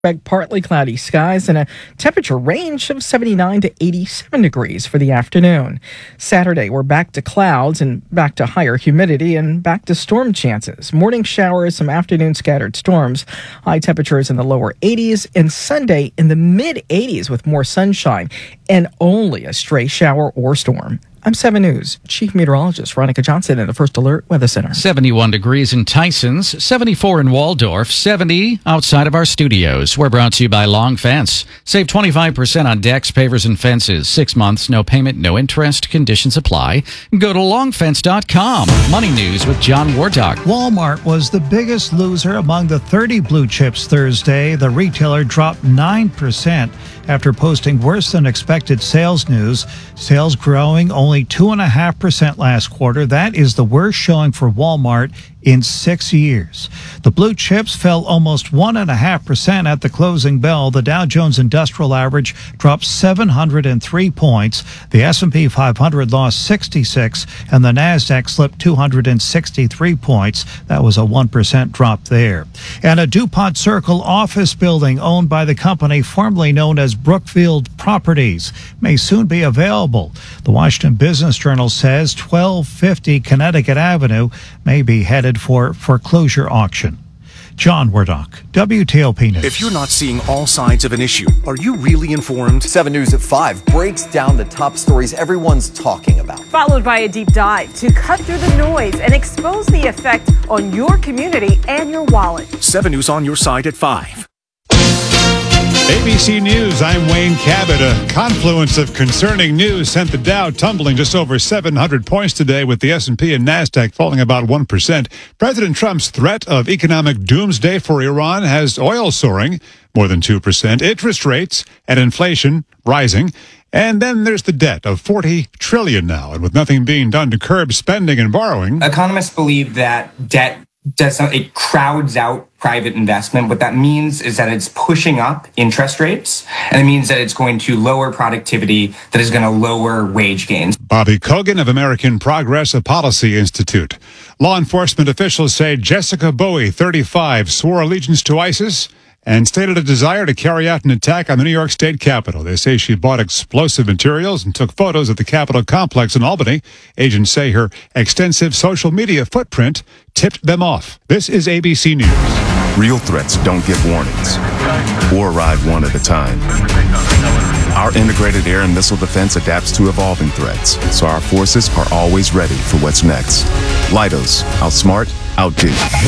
Expect partly cloudy skies and a temperature range of 79 to 87 degrees for the afternoon. Saturday, we're back to clouds and back to higher humidity and back to storm chances. Morning showers, some afternoon scattered storms. High temperatures in the lower 80s, and Sunday in the mid 80s with more sunshine and only a stray shower or storm. I'm 7 News Chief Meteorologist Veronica Johnson in the First Alert Weather Center. 71 degrees in Tysons, 74 in Waldorf, 70 outside of our studios. We're brought to you by Long Fence. Save 25% on decks, pavers, and fences. 6 months, no payment, no interest. Conditions apply. Go to longfence.com. Money News with John Wardock. Walmart was the biggest loser among the 30 blue chips Thursday. The retailer dropped 9% after posting worse than expected sales news. Sales growing only 2.5% last quarter. That is the worst showing for Walmart in 6 years. The blue chips fell almost 1.5% at the closing bell. The Dow Jones Industrial Average dropped 703 points. The S&P 500 lost 66, and the Nasdaq slipped 263 points. That was a 1% drop there. And a DuPont Circle office building owned by the company formerly known as Brookfield Properties may soon be available. The Washington Business Journal says 1250 Connecticut Avenue may be headed for foreclosure auction. John Wardock, WTOP News. If you're not seeing all sides of an issue, are you really informed? 7 News at 5 breaks down the top stories everyone's talking about. Followed by a deep dive to cut through the noise and expose the effect on your community and your wallet. 7 News on your side at 5. ABC News, I'm Wayne Cabot. A confluence of concerning news sent the Dow tumbling just over 700 points today, with the S&P and Nasdaq falling about 1%. President Trump's threat of economic doomsday for Iran has oil soaring more than 2%, interest rates and inflation rising. And then there's the debt of $40 trillion now. And with nothing being done to curb spending and borrowing, economists believe that debt it crowds out private investment. What that means is that it's pushing up interest rates, and it means that it's going to lower productivity, that is going to lower wage gains. Bobby Kogan of American Progress, a policy institute. Law enforcement officials say Jessica Bowie, 35, swore allegiance to ISIS and stated a desire to carry out an attack on the New York State Capitol. They say she bought explosive materials and took photos at the Capitol complex in Albany. Agents say her extensive social media footprint tipped them off. This is ABC News. Real threats don't get warnings or arrive one at a time. Our integrated air and missile defense adapts to evolving threats, so our forces are always ready for what's next. Leidos, outsmart, outdo.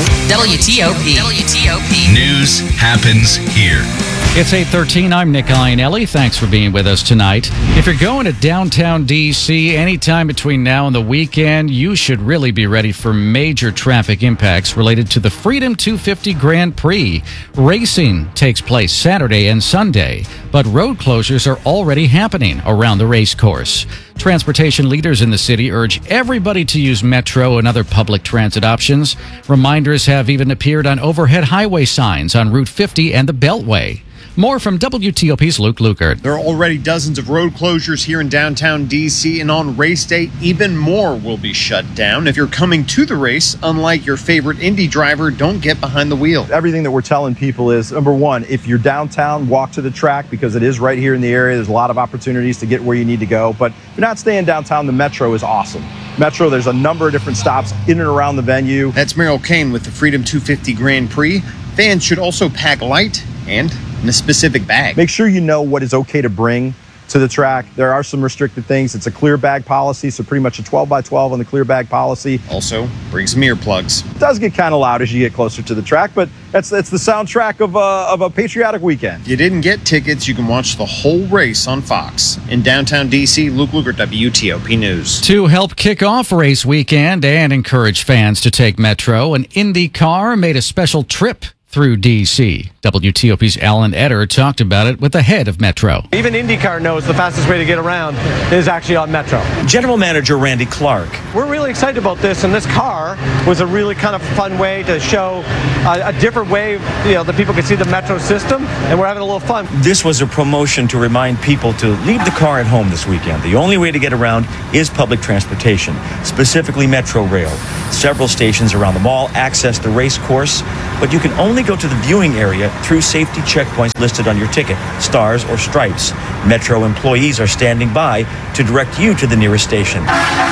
WTOP. News happens here. It's 8:13. I'm Nick Iannelli. Thanks for being with us tonight. If you're going to downtown D.C. anytime between now and the weekend, you should really be ready for major traffic impacts related to the Freedom 250 Grand Prix. Racing takes place Saturday and Sunday, but road closures are already happening around the race course. Transportation leaders in the city urge everybody to use Metro and other public transit options. Reminders have even appeared on overhead highway signs on Route 50 and the Beltway. More from WTOP's Luke Lukert. There are already dozens of road closures here in downtown D.C., and on race day, even more will be shut down. If you're coming to the race, unlike your favorite Indy driver, don't get behind the wheel. Everything that we're telling people is, number one, if you're downtown, walk to the track because it is right here in the area. There's a lot of opportunities to get where you need to go. But if you're not staying downtown, the Metro is awesome. Metro, there's a number of different stops in and around the venue. That's Meryl Kane with the Freedom 250 Grand Prix. Fans should also pack light and in a specific bag. Make sure you know what is okay to bring to the track. There are some restricted things. It's a clear bag policy, so pretty much a 12 by 12 on the clear bag policy. Also, bring some earplugs. It does get kind of loud as you get closer to the track, but it's the soundtrack of a patriotic weekend. If you didn't get tickets, you can watch the whole race on Fox. In downtown D.C., Luke Lukert, WTOP News. To help kick off race weekend and encourage fans to take Metro, an IndyCar made a special trip through D.C. WTOP's Alan Etter talked about it with the head of Metro. Even IndyCar knows the fastest way to get around is actually on Metro. General Manager Randy Clark. We're really excited about this, and this car was a really kind of fun way to show a different way, that people can see the Metro system, and we're having a little fun. This was a promotion to remind people to leave the car at home this weekend. The only way to get around is public transportation, specifically Metro Rail. Several stations around the mall access the race course, but you can only go to the viewing area through safety checkpoints listed on your ticket, stars or stripes. Metro employees are standing by to direct you to the nearest station.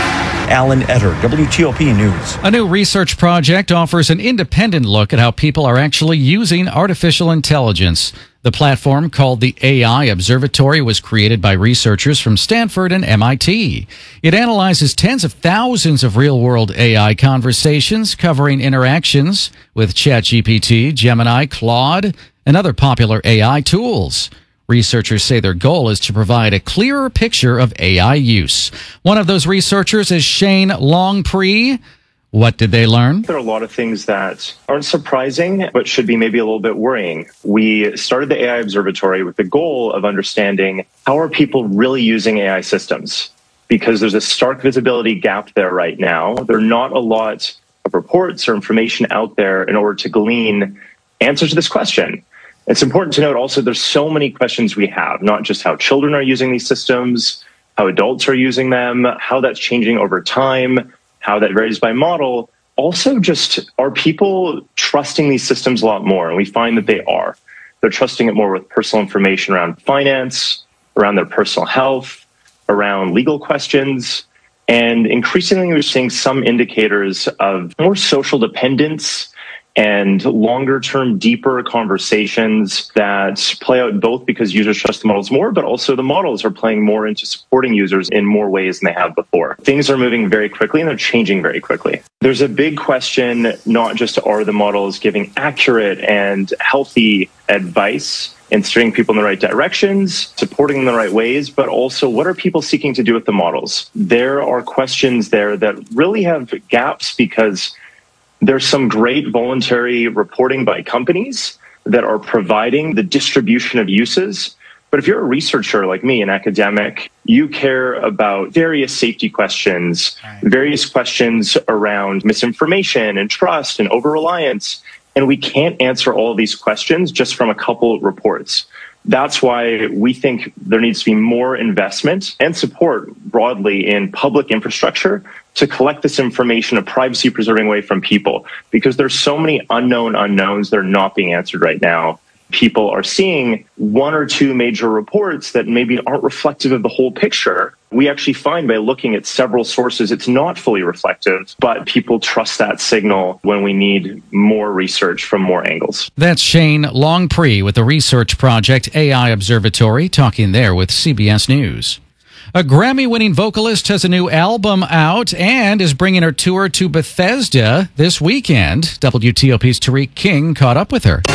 Alan Etter, WTOP News. A new research project offers an independent look at how people are actually using artificial intelligence. The platform, called the AI Observatory, was created by researchers from Stanford and MIT. It analyzes tens of thousands of real-world AI conversations covering interactions with ChatGPT, Gemini, Claude, and other popular AI tools. Researchers say their goal is to provide a clearer picture of AI use. One of those researchers is Shane Longpree. What did they learn? There are a lot of things that aren't surprising, but should be maybe a little bit worrying. We started the AI Observatory with the goal of understanding how are people really using AI systems? Because there's a stark visibility gap there right now. There are not a lot of reports or information out there in order to glean answers to this question. It's important to note also there's so many questions we have, not just how children are using these systems, how adults are using them, how that's changing over time, how that varies by model. Also, just are people trusting these systems a lot more? And we find that they are. They're trusting it more with personal information around finance, around their personal health, around legal questions. And increasingly, we're seeing some indicators of more social dependence and longer-term, deeper conversations that play out both because users trust the models more, but also the models are playing more into supporting users in more ways than they have before. Things are moving very quickly and they're changing very quickly. There's a big question, not just are the models giving accurate and healthy advice and steering people in the right directions, supporting them in the right ways, but also what are people seeking to do with the models? There are questions there that really have gaps because there's some great voluntary reporting by companies that are providing the distribution of uses. But if you're a researcher like me, an academic, you care about various safety questions, various questions around misinformation and trust and over-reliance. And we can't answer all of these questions just from a couple of reports. That's why we think there needs to be more investment and support broadly in public infrastructure to collect this information in a privacy-preserving way from people, because there's so many unknown unknowns that are not being answered right now. People are seeing one or two major reports that maybe aren't reflective of the whole picture. We actually find by looking at several sources, it's not fully reflective, but people trust that signal when we need more research from more angles. That's Shane Longpree with the research project AI Observatory, talking there with CBS News. A Grammy-winning vocalist has a new album out and is bringing her tour to Bethesda this weekend. WTOP's Tariq King caught up with her.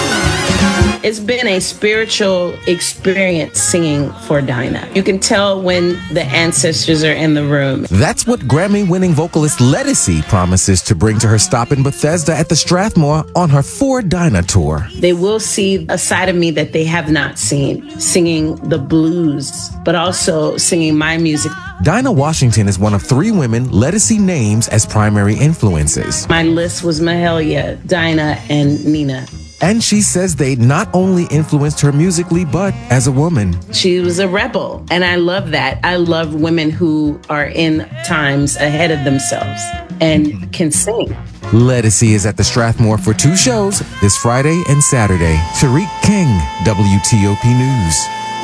It's been a spiritual experience singing for Dinah. You can tell when the ancestors are in the room. That's what Grammy-winning vocalist Ledisi promises to bring to her stop in Bethesda at the Strathmore on her For Dinah tour. They will see a side of me that they have not seen, singing the blues, but also singing my music. Dinah Washington is one of 3 women Ledisi names as primary influences. My list was Mahalia, Dinah, and Nina. And she says they not only influenced her musically, but as a woman. She was a rebel, and I love that. I love women who are in times ahead of themselves and can sing. Ledisi is at the Strathmore for 2 shows this Friday and Saturday. Tariq King, WTOP News.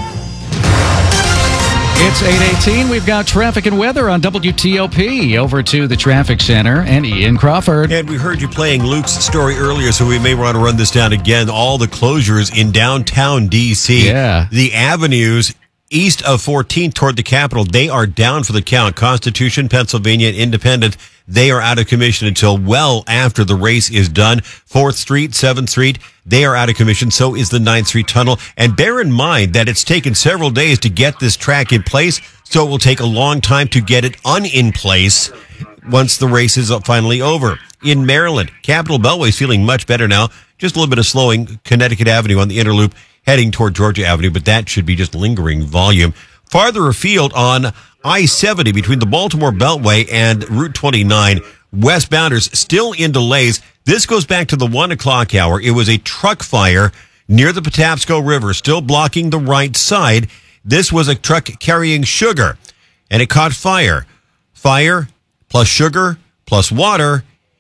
It's 8:18. We've got traffic and weather on WTOP. Over to the traffic center and Ian Crawford. And we heard you playing Luke's story earlier, so we may want to run this down again. All the closures in downtown D.C. Yeah. The avenues east of 14th toward the Capitol, they are down for the count. Constitution, Pennsylvania, and Independent, they are out of commission until well after the race is done. 4th Street, 7th Street, they are out of commission. So is the 9th Street Tunnel. And bear in mind that it's taken several days to get this track in place, so it will take a long time to get it in place once the race is finally over. In Maryland, Capitol Beltway is feeling much better now. Just a little bit of slowing. Connecticut Avenue on the inner loop heading toward Georgia Avenue, but that should be just lingering volume. Farther afield on I-70 between the Baltimore Beltway and Route 29, westbounders still in delays. This goes back to the 1 o'clock hour. It was a truck fire near the Patapsco River, still blocking the right side. This was a truck carrying sugar, and it caught fire. Fire plus sugar plus water,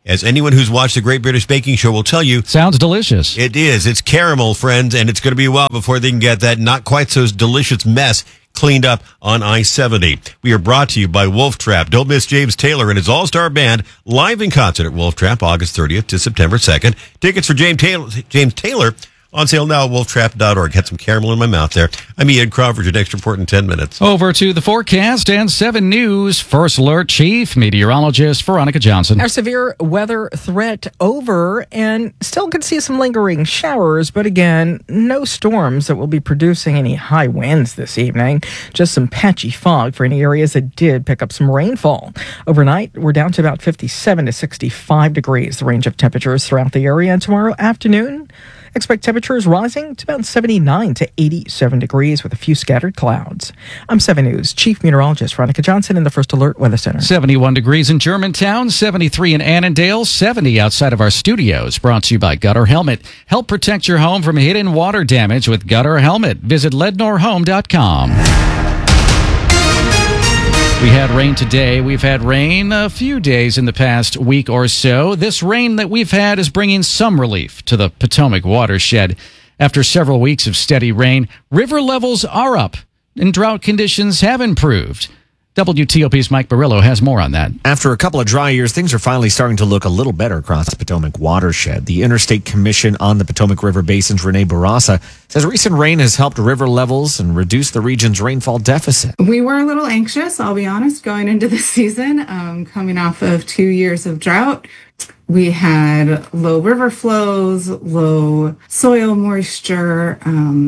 As anyone who's watched the Great British Baking Show will tell you. Sounds delicious. It is. It's caramel, friends, and it's going to be a while before they can get that not quite so delicious mess cleaned up on I-70. We are brought to you by Wolf Trap. Don't miss James Taylor and his all-star band live in concert at Wolf Trap August 30th to September 2nd. Tickets for James Taylor on sale now at wolftrap.org. Had some caramel in my mouth there. I'm Ian Crawford. Your next report in 10 minutes. Over to the forecast and 7 News. First Alert Chief Meteorologist Veronica Johnson. Our severe weather threat over, and still could see some lingering showers, but again, no storms that will be producing any high winds this evening. Just some patchy fog for any areas that did pick up some rainfall. Overnight, we're down to about 57 to 65 degrees, the range of temperatures throughout the area. And tomorrow afternoon, expect temperatures rising to about 79 to 87 degrees with a few scattered clouds. I'm 7 News Chief Meteorologist Veronica Johnson in the First Alert Weather Center. 71 degrees in Germantown, 73 in Annandale, 70 outside of our studios. Brought to you by Gutter Helmet. Help protect your home from hidden water damage with Gutter Helmet. Visit lednorhome.com. We had rain today. We've had rain a few days in the past week or so. This rain that we've had is bringing some relief to the Potomac watershed. After several weeks of steady rain, river levels are up and drought conditions have improved. WTOP's Mike Barillo has more on that. After a couple of dry years, things are finally starting to look a little better across the Potomac watershed. The Interstate Commission on the Potomac River Basin's Renee Barasa says recent rain has helped river levels and reduce the region's rainfall deficit. We were a little anxious, I'll be honest, going into this season, coming off of 2 years of drought. We had low river flows, low soil moisture,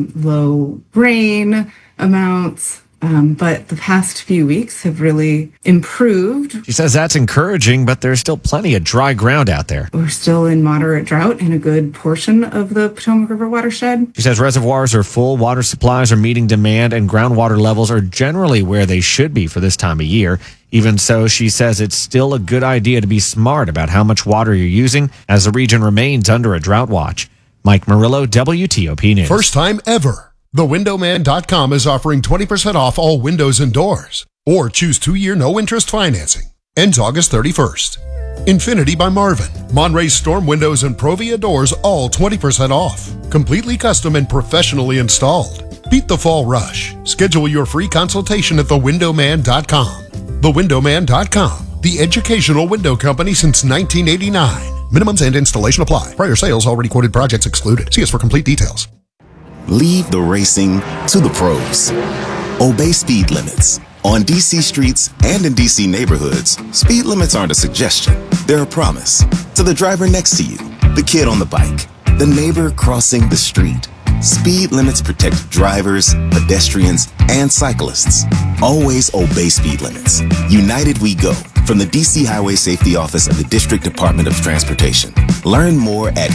low rain amounts. But the past few weeks have really improved. She says that's encouraging, but there's still plenty of dry ground out there. We're still in moderate drought in a good portion of the Potomac River watershed. She says reservoirs are full, water supplies are meeting demand, and groundwater levels are generally where they should be for this time of year. Even so, she says it's still a good idea to be smart about how much water you're using as the region remains under a drought watch. Mike Murillo, WTOP News. First time ever. TheWindowMan.com is offering 20% off all windows and doors. Or choose 2-year no-interest financing. Ends August 31st. Infinity by Marvin. Monterey's storm windows and Provia doors all 20% off. Completely custom and professionally installed. Beat the fall rush. Schedule your free consultation at TheWindowMan.com. TheWindowMan.com. The educational window company since 1989. Minimums and installation apply. Prior sales already quoted projects excluded. See us for complete details. Leave the racing to the pros. Obey speed limits. On DC streets and in DC neighborhoods, speed limits aren't a suggestion. They're a promise. To the driver next to you, the kid on the bike, the neighbor crossing the street. Speed limits protect drivers, pedestrians, and cyclists. Always obey speed limits. United We Go, from the DC Highway Safety Office of the District Department of Transportation. Learn more at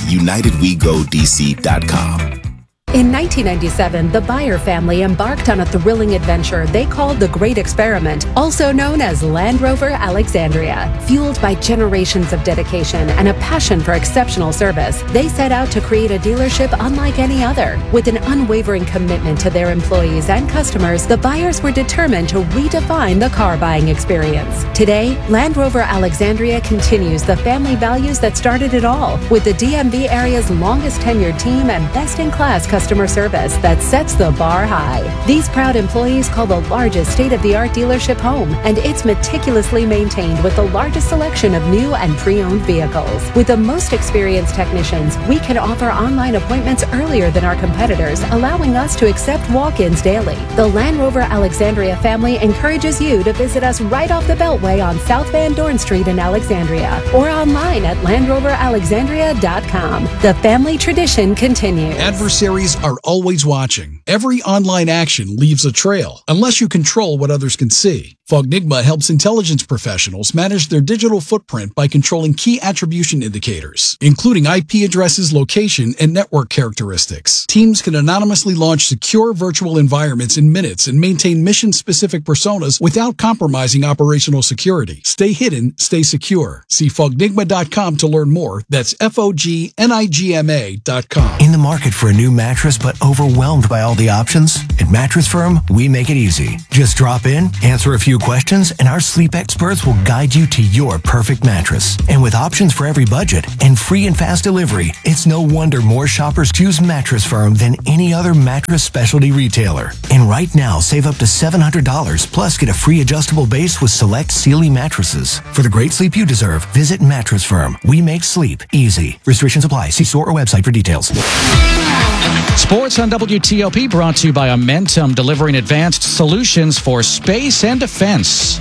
UnitedWeGoDC.com. In 1997, the Byer family embarked on a thrilling adventure they called the Great Experiment, also known as Land Rover Alexandria. Fueled by generations of dedication and a passion for exceptional service, they set out to create a dealership unlike any other. With an unwavering commitment to their employees and customers, the Byers were determined to redefine the car buying experience. Today, Land Rover Alexandria continues the family values that started it all, with the DMV area's longest tenured team and best-in-class customer service that sets the bar high. These proud employees call the largest state-of-the-art dealership home, and it's meticulously maintained with the largest selection of new and pre-owned vehicles. With the most experienced technicians, we can offer online appointments earlier than our competitors, allowing us to accept walk-ins daily. The Land Rover Alexandria family encourages you to visit us right off the Beltway on South Van Dorn Street in Alexandria, or online at LandRoverAlexandria.com. The family tradition continues. Adversaries are always watching. Every online action leaves a trail, unless you control what others can see. Fognigma helps intelligence professionals manage their digital footprint by controlling key attribution indicators, including IP addresses, location, and network characteristics. Teams can anonymously launch secure virtual environments in minutes and maintain mission-specific personas without compromising operational security. Stay hidden, stay secure. See Fognigma.com to learn more. That's FOGNIGMA.com. In the market for a new mattress but overwhelmed by all the options? At Mattress Firm, we make it easy. Just drop in, answer a few few questions, and our sleep experts will guide you to your perfect mattress. And with options for every budget and free and fast delivery, it's no wonder more shoppers choose Mattress Firm than any other mattress specialty retailer. And right now, save up to $700, plus get a free adjustable base with select Sealy mattresses. For the great sleep you deserve, visit Mattress Firm. We make sleep easy. Restrictions apply. See store or website for details. Sports on WTOP brought to you by Amentum, delivering advanced solutions for space and defense.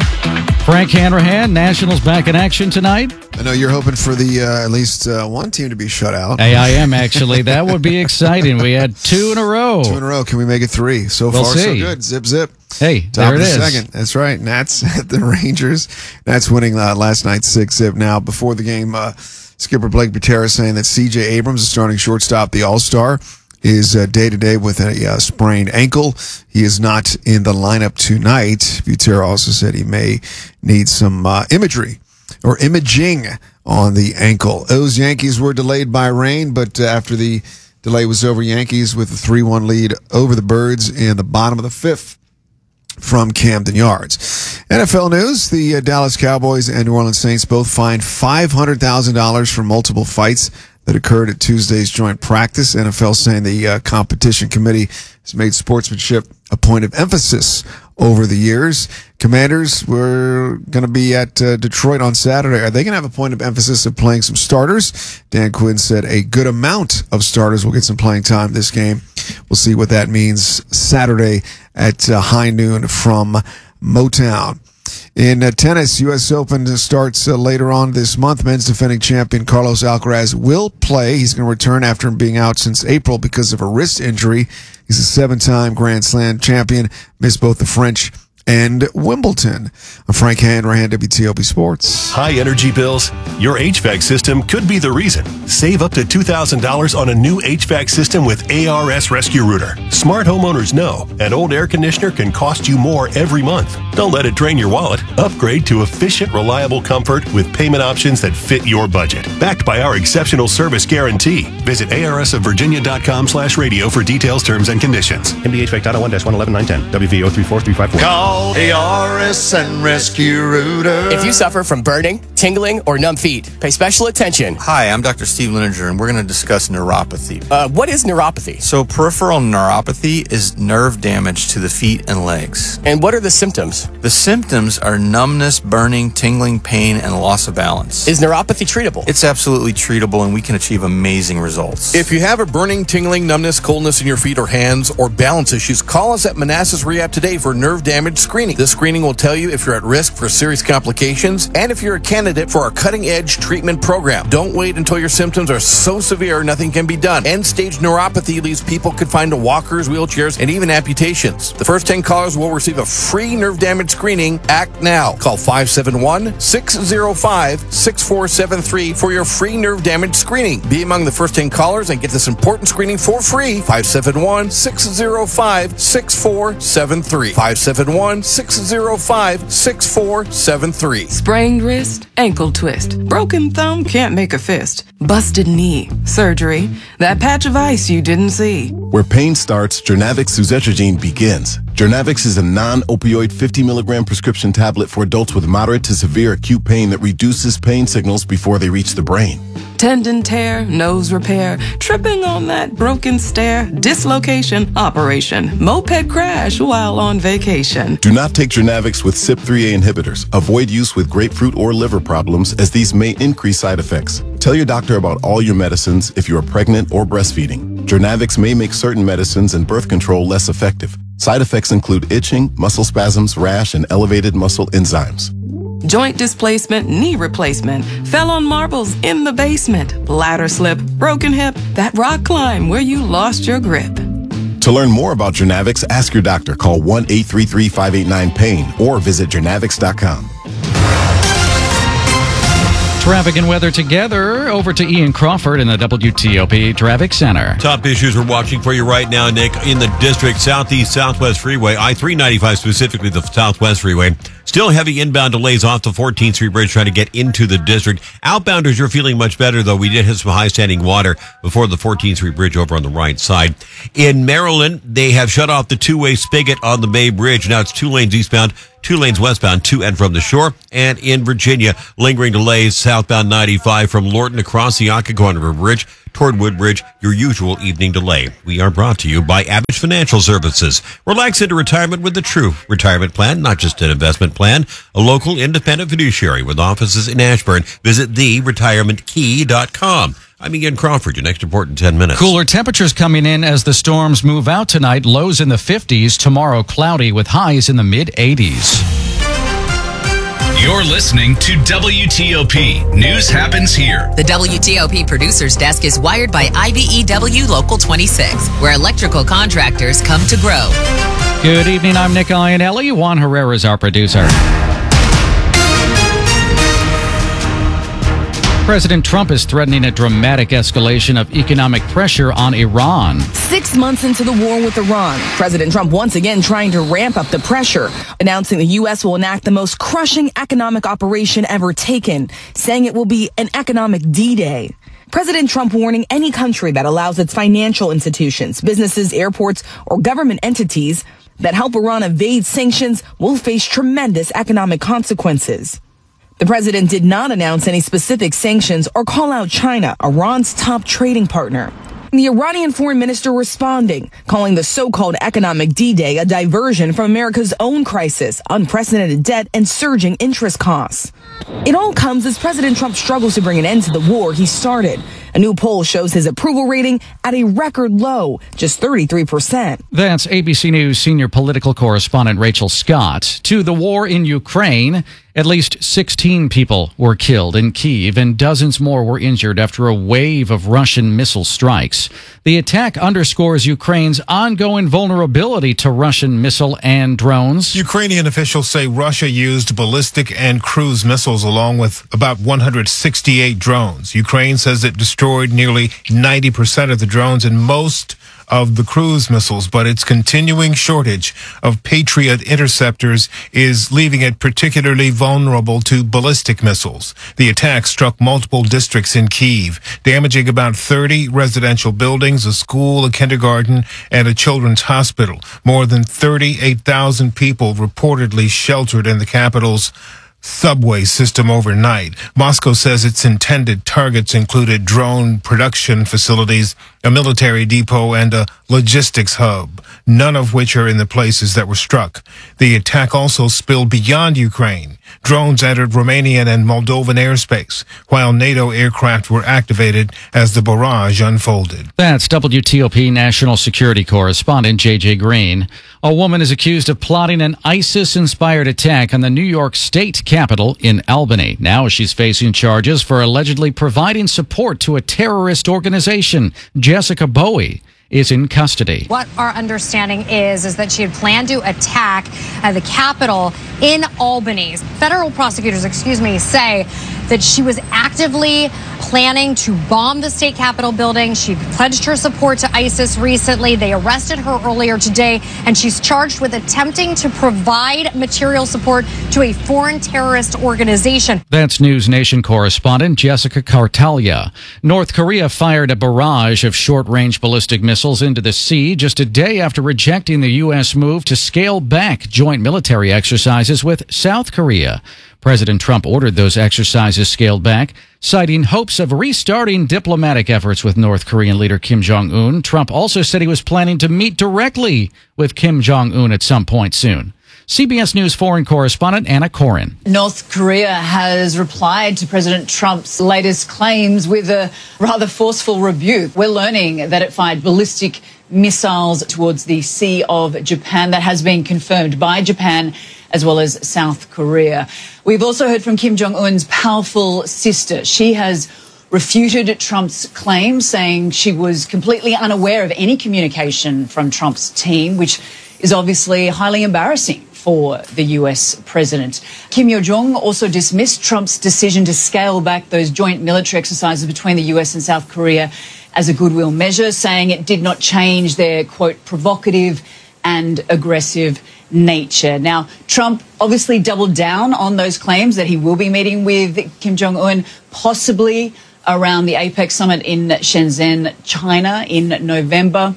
Frank Hanrahan, Nationals back in action tonight. I know you're hoping for the at least one team to be shut out. Hey, I am actually. That would be exciting. We had 2 in a row. 2 in a row. Can we make it 3? So We'll far, see. so good. Zip, zip. Hey, Top there of it the is. second. That's right. Nats at the Rangers. Nats winning last night 6-zip. Now, before the game, skipper Blake Butera saying that C.J. Abrams, the starting shortstop, the All-Star, is day-to-day with a sprained ankle. He is not in the lineup tonight. Butera also said he may need some imagery or imaging on the ankle. Those Yankees were delayed by rain, but after the delay was over, Yankees with a 3-1 lead over the Birds in the bottom of the 5th from Camden Yards. NFL news, the Dallas Cowboys and New Orleans Saints both fined $500,000 for multiple fights that occurred at Tuesday's joint practice. NFL saying the competition committee has made sportsmanship a point of emphasis over the years. Commanders were going to be at Detroit on Saturday. Are they going to have a point of emphasis of playing some starters? Dan Quinn said a good amount of starters will get some playing time this game. We'll see what that means Saturday at high noon from Motown. In tennis, U.S. Open starts later on this month. Men's defending champion Carlos Alcaraz will play. He's going to return after being out since April because of a wrist injury. He's a 7-time Grand Slam champion. Missed both the French and Wimbledon. I'm Frank Hanrahan, WTOP Sports. High energy bills? Your HVAC system could be the reason. Save up to $2,000 on a new HVAC system with ARS Rescue Router. Smart homeowners know an old air conditioner can cost you more every month. Don't let it drain your wallet. Upgrade to efficient, reliable comfort with payment options that fit your budget. Backed by our exceptional service guarantee. Visit arsofvirginia.com/radio for details, terms, and conditions. MDH-1-111-910. WVO 34354. Call ARS and Rescue Router. If you suffer from burning, tingling, or numb feet, pay special attention. Hi, I'm Dr. Steve Lininger, and we're going to discuss neuropathy. What is neuropathy? So, peripheral neuropathy is nerve damage to the feet and legs. And what are the symptoms? The symptoms are numbness, burning, tingling, pain, and loss of balance. Is neuropathy treatable? It's absolutely treatable, and we can achieve amazing results. If you have a burning, tingling, numbness, coldness in your feet or hands, or balance issues, call us at Manassas Rehab today for nerve damage screening. This screening will tell you if you're at risk for serious complications and if you're a candidate for our cutting-edge treatment program. Don't wait until your symptoms are so severe nothing can be done. End-stage neuropathy leaves people confined to walkers, wheelchairs, and even amputations. The first 10 callers will receive a free nerve damage screening. Act now. Call 571-605-6473 for your free nerve damage screening. Be among the first 10 callers and get this important screening for free. 571-605-6473. 571-605-6473. Sprained wrist, ankle twist, broken thumb, can't make a fist, busted knee, surgery, that patch of ice you didn't see. Where pain starts, Jernavix suzetrigine begins. Jernavix is a non-opioid 50-milligram prescription tablet for adults with moderate to severe acute pain that reduces pain signals before they reach the brain. Tendon tear, nose repair, tripping on that broken stair, dislocation, operation, moped crash while on vacation. Do not take Jernavix with CYP3A inhibitors. Avoid use with grapefruit or liver problems as these may increase side effects. Tell your doctor about all your medicines if you are pregnant or breastfeeding. Jernavix may make certain medicines and birth control less effective. Side effects include itching, muscle spasms, rash, and elevated muscle enzymes. Joint displacement, knee replacement, fell on marbles in the basement, ladder slip, broken hip, that rock climb where you lost your grip. To learn more about Jernavix, ask your doctor. Call 1-833-589-PAIN or visit jernavix.com. Traffic and weather together. Over to Ian Crawford in the WTOP Traffic Center. Top issues we're watching for you right now, Nick, in the district. Southeast Southwest Freeway, I-395 specifically, the Southwest Freeway. Still heavy inbound delays off the 14th Street Bridge trying to get into the district. Outbounders, you're feeling much better, though. We did hit some high standing water before the 14th Street Bridge over on the right side. In Maryland, they have shut off the two-way spigot on the Bay Bridge. Now it's 2 lanes eastbound, 2 lanes westbound to and from the shore. And in Virginia, lingering delays southbound 95 from Lorton across the Occoquan River Bridge toward Woodbridge, your usual evening delay. We are brought to you by Abbott Financial Services. Relax into retirement with the true retirement plan, not just an investment plan. A local independent fiduciary with offices in Ashburn. Visit theretirementkey.com. I'm Ian Crawford. Your next report in 10 minutes. Cooler temperatures coming in as the storms move out tonight. Lows in the 50s. Tomorrow, cloudy with highs in the mid-80s. You're listening to WTOP. News happens here. The WTOP producer's desk is wired by IBEW Local 26, where electrical contractors come to grow. Good evening. I'm Nick Iannelli. Juan Herrera is our producer. President Trump is threatening a dramatic escalation of economic pressure on Iran. 6 months into the war with Iran, President Trump once again trying to ramp up the pressure, announcing the U.S. will enact the most crushing economic operation ever taken, saying it will be an economic D-Day. President Trump warning any country that allows its financial institutions, businesses, airports, or government entities that help Iran evade sanctions will face tremendous economic consequences. The president did not announce any specific sanctions or call out China, Iran's top trading partner. The Iranian foreign minister responding, calling the so-called economic D-Day a diversion from America's own crisis, unprecedented debt, and surging interest costs. It all comes as President Trump struggles to bring an end to the war he started. A new poll shows his approval rating at a record low, just 33%. That's ABC News senior political correspondent Rachel Scott. To the war in Ukraine, at least 16 people were killed in Kyiv and dozens more were injured after a wave of Russian missile strikes. The attack underscores Ukraine's ongoing vulnerability to Russian missile and drones. Ukrainian officials say Russia used ballistic and cruise missiles along with about 168 drones. Ukraine says it destroyed nearly 90% of the drones and most of the cruise missiles, but its continuing shortage of Patriot interceptors is leaving it particularly vulnerable to ballistic missiles. The attack struck multiple districts in Kyiv, damaging about 30 residential buildings, a school, a kindergarten, and a children's hospital. More than 38,000 people reportedly sheltered in the capital's subway system overnight. Moscow says its intended targets included drone production facilities, a military depot, and a logistics hub, none of which are in the places that were struck. The attack also spilled beyond Ukraine. Drones entered Romanian and Moldovan airspace, while NATO aircraft were activated as the barrage unfolded. That's WTOP national security correspondent J.J. Green. A woman is accused of plotting an ISIS-inspired attack on the New York State Capitol in Albany. Now she's facing charges for allegedly providing support to a terrorist organization. Jessica Bowie is in custody. What our understanding is that she had planned to attack the Capitol in Albany. Federal prosecutors, say that she was actively planning to bomb the state Capitol building. She pledged her support to ISIS recently. They arrested her earlier today, and she's charged with attempting to provide material support to a foreign terrorist organization. That's News Nation correspondent Jessica Cartalia. North Korea fired a barrage of short-range ballistic missiles into the sea just a day after rejecting the U.S. move to scale back joint military exercises with South Korea. President Trump ordered those exercises scaled back, citing hopes of restarting diplomatic efforts with North Korean leader Kim Jong-un. Trump also said he was planning to meet directly with Kim Jong-un at some point soon. CBS News foreign correspondent Anna Corin. North Korea has replied to President Trump's latest claims with a rather forceful rebuke. We're learning that it fired ballistic missiles towards the Sea of Japan. That has been confirmed by Japan as well as South Korea. We've also heard from Kim Jong-un's powerful sister. She has refuted Trump's claims, saying she was completely unaware of any communication from Trump's team, which is obviously highly embarrassing for the U.S. president. Kim Yo-jong also dismissed Trump's decision to scale back those joint military exercises between the U.S. and South Korea as a goodwill measure, saying it did not change their, quote, provocative and aggressive nature. Now, Trump obviously doubled down on those claims that he will be meeting with Kim Jong-un, possibly around the APEC summit in Shenzhen, China in November.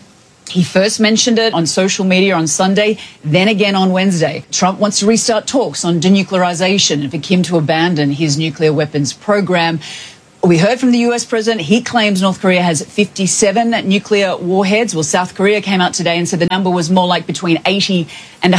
He first mentioned it on social media on Sunday, then again on Wednesday. Trump wants to restart talks on denuclearization and for Kim to abandon his nuclear weapons program. We heard from the US president. He claims North Korea has 57 nuclear warheads. Well, South Korea came out today and said the number was more like between 80 and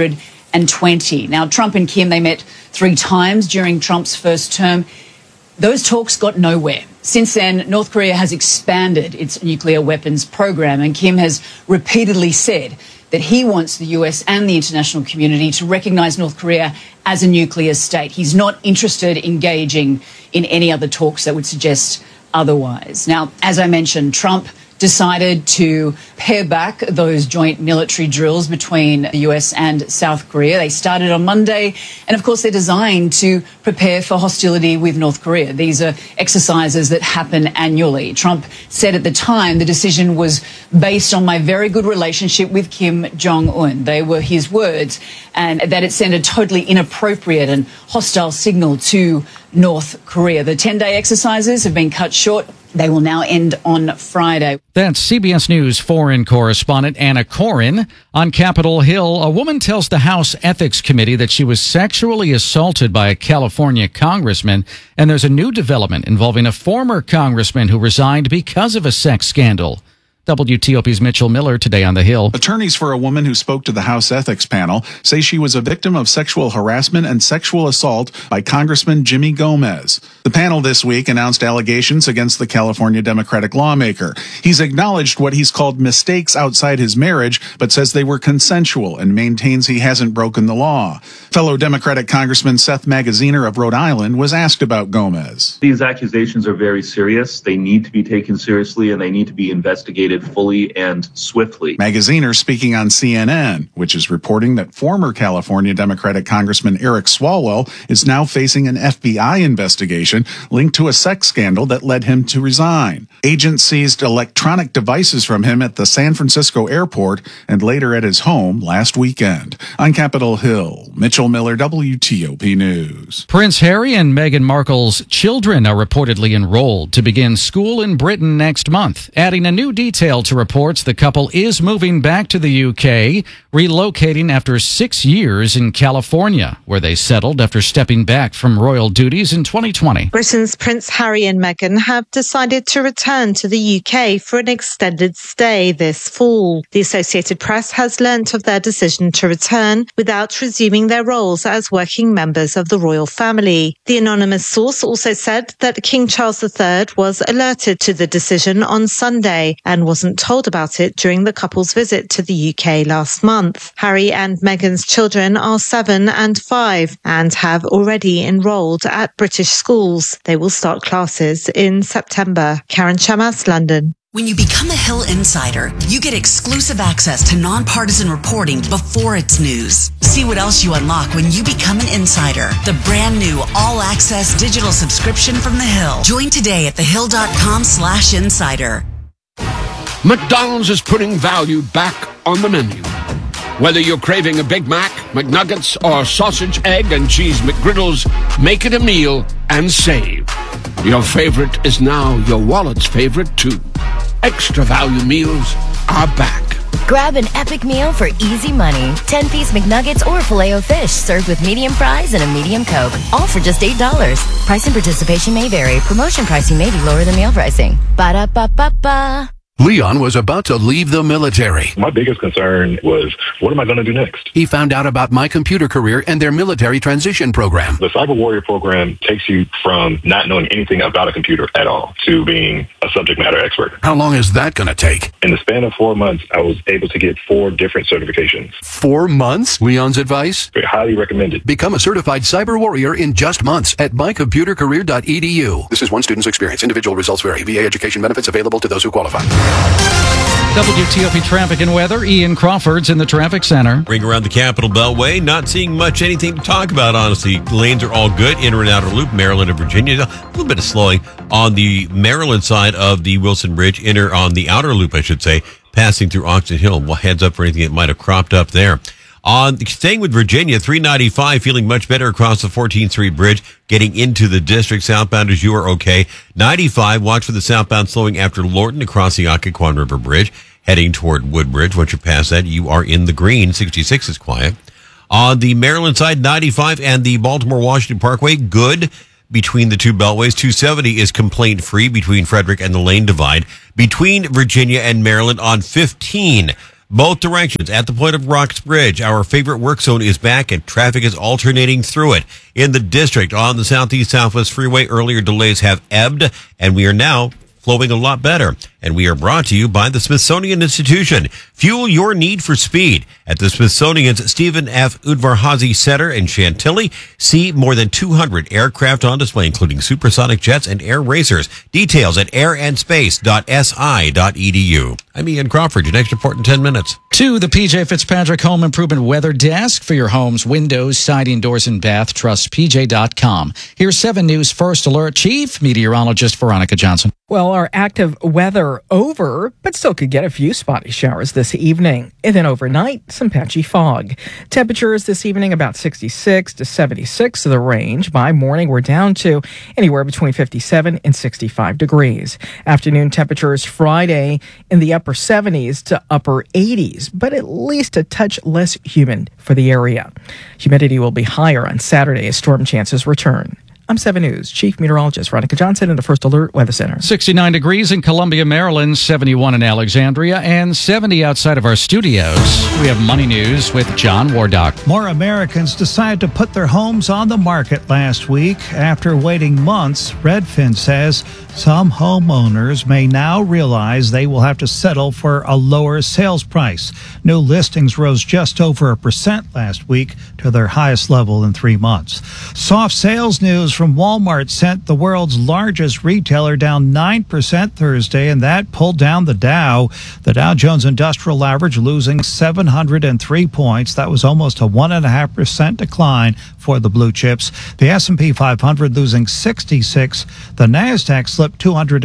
120. Now, Trump and Kim, they met 3 times during Trump's first term. Those talks got nowhere. Since then, North Korea has expanded its nuclear weapons program, and Kim has repeatedly said that he wants the US and the international community to recognize North Korea as a nuclear state. He's not interested in engaging in any other talks that would suggest otherwise. Now, as I mentioned, Trump decided to pare back those joint military drills between the US and South Korea. They started on Monday, and of course they're designed to prepare for hostility with North Korea. These are exercises that happen annually. Trump said at the time the decision was based on my very good relationship with Kim Jong-un. They were his words, and that it sent a totally inappropriate and hostile signal to North Korea. The 10-day exercises have been cut short. They will now end on Friday. That's CBS News foreign correspondent Anna Corin. On Capitol Hill, a woman tells the House Ethics Committee that she was sexually assaulted by a California congressman, and there's a new development involving a former congressman who resigned because of a sex scandal. WTOP's Mitchell Miller today on the Hill. Attorneys for a woman who spoke to the House Ethics Panel say she was a victim of sexual harassment and sexual assault by Congressman Jimmy Gomez. The panel this week announced allegations against the California Democratic lawmaker. He's acknowledged what he's called mistakes outside his marriage, but says they were consensual and maintains he hasn't broken the law. Fellow Democratic Congressman Seth Magaziner of Rhode Island was asked about Gomez. These accusations are very serious. They need to be taken seriously, and they need to be investigated fully and swiftly. Magaziner speaking on CNN, which is reporting that former California Democratic Congressman Eric Swalwell is now facing an FBI investigation linked to a sex scandal that led him to resign. Agents seized electronic devices from him at the San Francisco airport and later at his home last weekend. On Capitol Hill, Mitchell Miller, WTOP News. Prince Harry and Meghan Markle's children are reportedly enrolled to begin school in Britain next month, adding a new detail to reports the couple is moving back to the UK, relocating after 6 years in California, where they settled after stepping back from royal duties in 2020. Britain's Prince Harry and Meghan have decided to return to the UK for an extended stay this fall. The Associated Press has learnt of their decision to return without resuming their roles as working members of the royal family. The anonymous source also said that King Charles III was alerted to the decision on Sunday and wasn't told about it during the couple's visit to the UK last month. Harry and Meghan's children are 7 and 5 and have already enrolled at British schools. They will start classes in September. Karen Chamas, London. When you become a Hill Insider, you get exclusive access to nonpartisan reporting before it's news. See what else you unlock when you become an insider. The brand new all-access digital subscription from The Hill. Join today at thehill.com/insider. McDonald's is putting value back on the menu. Whether you're craving a Big Mac, McNuggets, or sausage, egg, and cheese McGriddles, make it a meal and save. Your favorite is now your wallet's favorite, too. Extra value meals are back. Grab an epic meal for easy money. 10-piece McNuggets or Filet-O-Fish served with medium fries and a medium Coke. All for just $8. Price and participation may vary. Promotion pricing may be lower than meal pricing. Ba-da-ba-ba-ba. Leon was about to leave the military. My biggest concern was, what am I going to do next? He found out about My Computer Career and their military transition program. The Cyber Warrior program takes you from not knowing anything about a computer at all to being a subject matter expert. How long is that going to take? In the span of 4 months, I was able to get 4 different certifications. 4 months? Leon's advice? Highly recommended. Become a certified cyber warrior in just months at mycomputercareer.edu. This is one student's experience. Individual results vary. VA education benefits available to those who qualify. WTOP traffic and weather. Ian Crawford's in the traffic center. Ring around the Capitol Beltway. Not seeing anything to talk about, honestly. Lanes are all good. Inner and outer loop, Maryland and Virginia. A little bit of slowing on the Maryland side of the Wilson Bridge. Inner on the outer loop, I should say, passing through Oxon Hill. Well, heads up for anything that might have cropped up there. Staying with Virginia, 395, feeling much better across the 14th Street Bridge, getting into the district. Southbounders, you are okay. 95, watch for the southbound slowing after Lorton across the Occoquan River Bridge. heading toward Woodbridge. Once you pass that, you are in the green. 66 is quiet. On the Maryland side, 95 and the Baltimore-Washington Parkway, good between the two beltways. 270 is complaint-free between Frederick and the Lane Divide. Between Virginia and Maryland on 15, both directions at the point of Rocks Bridge. Our favorite work zone is back and traffic is alternating through it. In the district on the Southeast-Southwest Freeway, earlier delays have ebbed, and we are now flowing a lot better. And we are brought to you by the Smithsonian Institution. Fuel your need for speed at the Smithsonian's Stephen F. Udvar-Hazy Center in Chantilly. See more than 200 aircraft on display, including supersonic jets and air racers. Details at airandspace.si.edu. I'm Ian Crawford. Your next report in 10 minutes. To the PJ Fitzpatrick Home Improvement Weather Desk for your home's windows, siding, doors, and bath. Trust PJ.com. Here's 7 News First Alert Chief Meteorologist Veronica Johnson. Well, our active weather over, but still could get a few spotty showers this evening. And then overnight, some patchy fog. Temperatures this evening about 66 to 76 of the range. By morning, we're down to anywhere between 57 and 65 degrees. Afternoon temperatures Friday in the upper 70s to upper 80s, but at least a touch less humid for the area. Humidity will be higher on Saturday as storm chances return. I'm 7 News Chief Meteorologist Veronica Johnson in the First Alert Weather Center. 69 degrees in Columbia, Maryland, 71 in Alexandria, and 70 outside of our studios. We have Money News with John Wardock. More Americans decided to put their homes on the market last week. After waiting months, Redfin says some homeowners may now realize they will have to settle for a lower sales price. New listings rose just over 1% last week to their highest level in 3 months. Soft sales news from Walmart sent the world's largest retailer down 9% Thursday, and that pulled down the Dow. The Dow Jones Industrial Average losing 703 points. That was almost a 1.5% decline for the blue chips. The S&P 500 losing 66. The NASDAQ slipped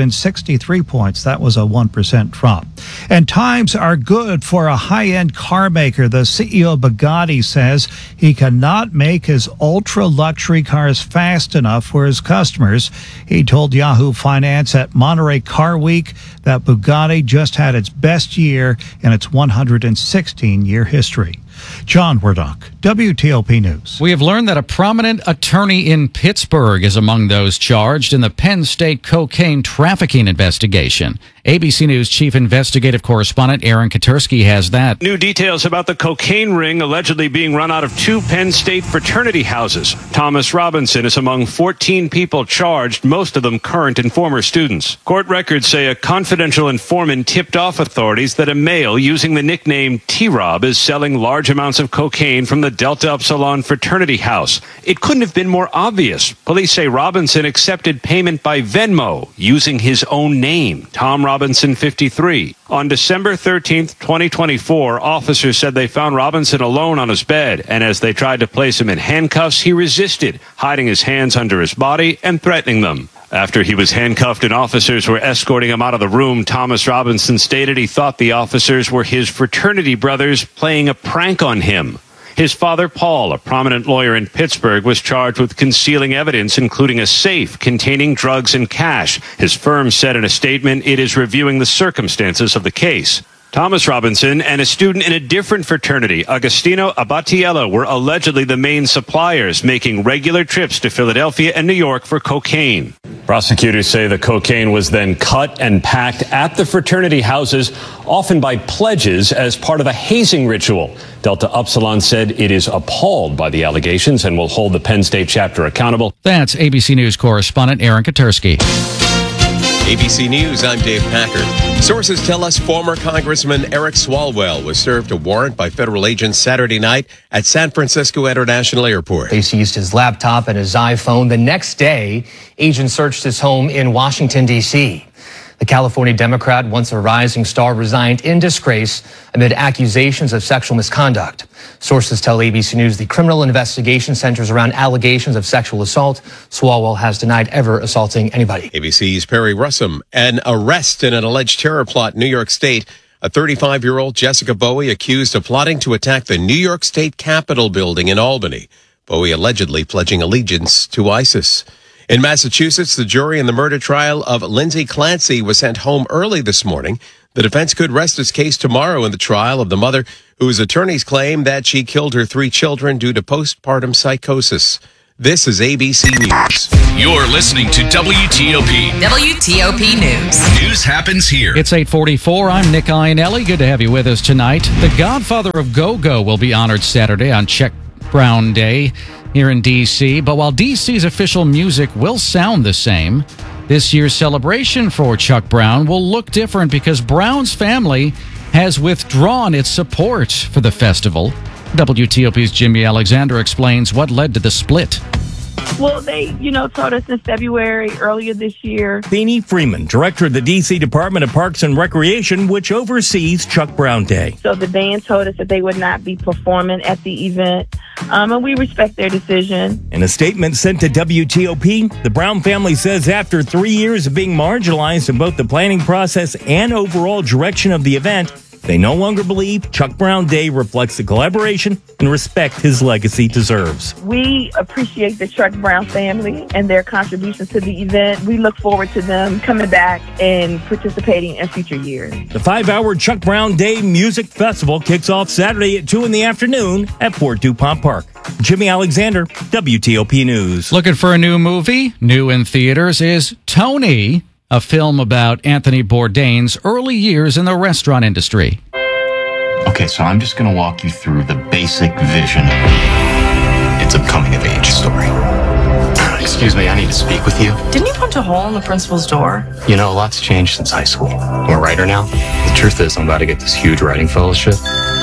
263 points. That was a 1% drop. And times are good for a high-end car maker. The CEO of Bugatti says he cannot make his ultra-luxury cars fast enough for his customers. He told Yahoo Finance at Monterey Car Week that Bugatti just had its best year in its 116-year history. John Wardock, WTOP News. We have learned that a prominent attorney in Pittsburgh is among those charged in the Penn State cocaine trafficking investigation. ABC News Chief Investigative Correspondent Aaron Katersky has that. New details about the cocaine ring allegedly being run out of 2 Penn State fraternity houses. Thomas Robinson is among 14 people charged, most of them current and former students. Court records say a confidential informant tipped off authorities that a male using the nickname T-Rob is selling large amounts of cocaine from the Delta Upsilon fraternity house. It couldn't have been more obvious. Police say Robinson accepted payment by Venmo using his own name, Tom Robinson 53. On December 13th, 2024, officers said they found Robinson alone on his bed, and as they tried to place him in handcuffs, he resisted, hiding his hands under his body and threatening them. After he was handcuffed and officers were escorting him out of the room, Thomas Robinson stated he thought the officers were his fraternity brothers playing a prank on him. His father, Paul, a prominent lawyer in Pittsburgh, was charged with concealing evidence, including a safe containing drugs and cash. His firm said in a statement it is reviewing the circumstances of the case. Thomas Robinson and a student in a different fraternity, Agostino Abatiello, were allegedly the main suppliers, making regular trips to Philadelphia and New York for cocaine. Prosecutors say the cocaine was then cut and packed at the fraternity houses, often by pledges as part of a hazing ritual. Delta Upsilon said it is appalled by the allegations and will hold the Penn State chapter accountable. That's ABC News correspondent Aaron Katersky. ABC News, I'm Dave Packard. Sources tell us former Congressman Eric Swalwell was served a warrant by federal agents Saturday night at San Francisco International Airport. They seized his laptop and his iPhone. The next day, agents searched his home in Washington, D.C. The California Democrat, once a rising star, resigned in disgrace amid accusations of sexual misconduct. Sources tell ABC News the criminal investigation centers around allegations of sexual assault. Swalwell has denied ever assaulting anybody. ABC's Perry Russum. An arrest in an alleged terror plot in New York State. A 35-year-old Jessica Bowie accused of plotting to attack the New York State Capitol building in Albany. Bowie allegedly pledging allegiance to ISIS. In Massachusetts, the jury in the murder trial of Lindsay Clancy was sent home early this morning. The defense could rest its case tomorrow in the trial of the mother whose attorneys claim that she killed her 3 children due to postpartum psychosis. This is ABC News. You're listening to WTOP. WTOP News. News happens here. It's 8:44. I'm Nick Iannelli. Good to have you with us tonight. The godfather of go-go will be honored Saturday on Chuck Brown Day here in D.C. But while D.C.'s official music will sound the same, this year's celebration for Chuck Brown will look different because Brown's family has withdrawn its support for the festival. WTOP's Jimmy Alexander explains what led to the split. Well, they, told us in February earlier this year. Beanie Freeman, director of the D.C. Department of Parks and Recreation, which oversees Chuck Brown Day. So the band told us that they would not be performing at the event, and we respect their decision. In a statement sent to WTOP, the Brown family says after 3 years of being marginalized in both the planning process and overall direction of the event, they no longer believe Chuck Brown Day reflects the collaboration and respect his legacy deserves. We appreciate the Chuck Brown family and their contributions to the event. We look forward to them coming back and participating in future years. The 5-hour Chuck Brown Day Music Festival kicks off Saturday at 2 in the afternoon at Fort DuPont Park. Jimmy Alexander, WTOP News. Looking for a new movie? New in theaters is Tony, a film about Anthony Bourdain's early years in the restaurant industry. Okay, so I'm just going to walk you through the basic vision. It's a coming-of-age story. Excuse me, I need to speak with you. Didn't you punch a hole in the principal's door? You know, a lot's changed since high school. I'm a writer now. The truth is, I'm about to get this huge writing fellowship.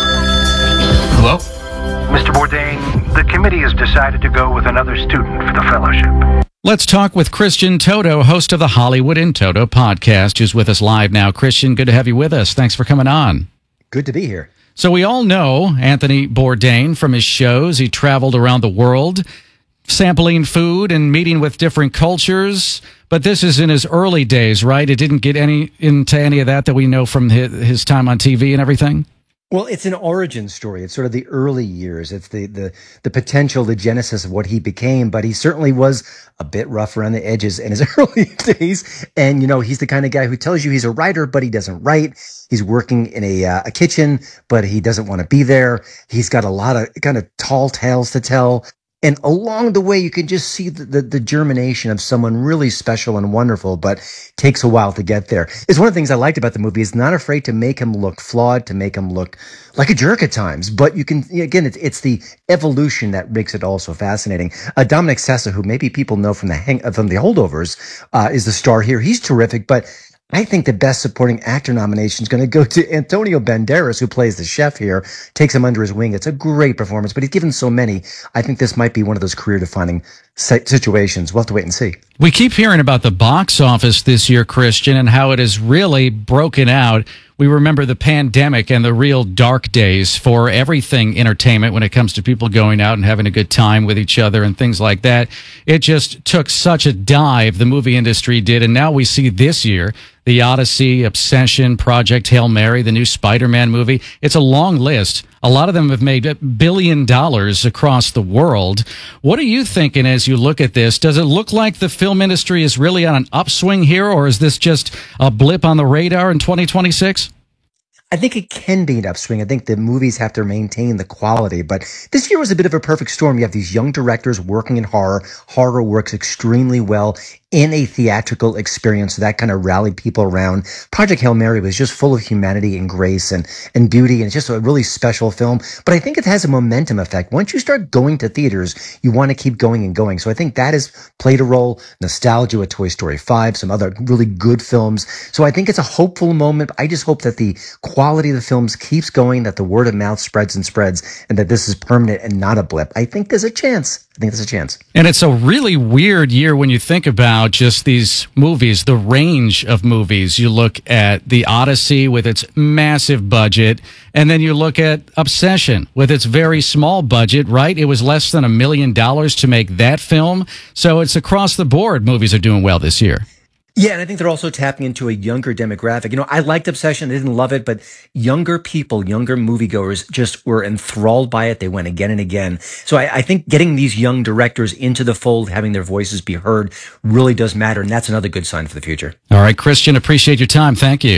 Hello? Mr. Bourdain, the committee has decided to go with another student for the fellowship. Let's talk with Christian Toto, host of the Hollywood in Toto podcast, who's with us live now. Christian, good to have you with us. Thanks for coming on. Good to be here. So we all know Anthony Bourdain from his shows. He traveled around the world, sampling food and meeting with different cultures. But this is in his early days, right? It didn't get into any of that we know from his time on TV and everything? Well, it's an origin story. It's sort of the early years. It's the potential, the genesis of what he became. But he certainly was a bit rough around the edges in his early days. And, he's the kind of guy who tells you he's a writer, but he doesn't write. He's working in a kitchen, but he doesn't want to be there. He's got a lot of kind of tall tales to tell. And along the way, you can just see the germination of someone really special and wonderful, but takes a while to get there. It's one of the things I liked about the movie. It's not afraid to make him look flawed, to make him look like a jerk at times. But you can, again, it's the evolution that makes it all so fascinating. Dominic Sessa, who maybe people know from the Holdovers, is the star here. He's terrific, but I think the best supporting actor nomination is going to go to Antonio Banderas, who plays the chef here, takes him under his wing. It's a great performance, but he's given so many. I think this might be one of those career-defining situations. We'll have to wait and see. We keep hearing about the box office this year, Christian, and how it has really broken out. We remember the pandemic and the real dark days for everything entertainment when it comes to people going out and having a good time with each other and things like that. It just took such a dive, the movie industry did, and now we see this year The Odyssey, Obsession, Project Hail Mary, the new Spider-Man movie. It's a long list. A lot of them have made $1 billion across the world. What are you thinking as you look at this? Does it look like the film industry is really on an upswing here, or is this just a blip on the radar in 2026? I think it can be an upswing. I think the movies have to maintain the quality, but this year was a bit of a perfect storm. You have these young directors working in horror. Horror works extremely well in a theatrical experience, so that kind of rallied people around. Project Hail Mary was just full of humanity and grace and beauty, and it's just a really special film. But I think it has a momentum effect. Once you start going to theaters, you want to keep going and going. So I think that has played a role. Nostalgia with Toy Story 5, some other really good films. So I think it's a hopeful moment. I just hope that the quality of the films keeps going, that the word of mouth spreads and spreads, and that this is permanent and not a blip. I think there's a chance. And it's a really weird year when you think about just these movies, the range of movies. You look at The Odyssey with its massive budget, and then you look at Obsession with its very small budget, right? It was less than $1 million to make that film. So it's across the board. Movies are doing well this year. Yeah, and I think they're also tapping into a younger demographic. I liked Obsession. I didn't love it, but younger people, younger moviegoers just were enthralled by it. They went again and again. So I think getting these young directors into the fold, having their voices be heard, really does matter, and that's another good sign for the future. All right, Christian, appreciate your time. Thank you.